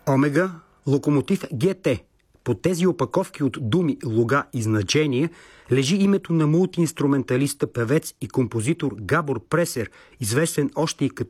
Омега, Локомотив ГТ. Под тези опаковки от думи, лога и значения лежи името на мултиинструменталиста, певец и композитор Габор Пресер, известен още и като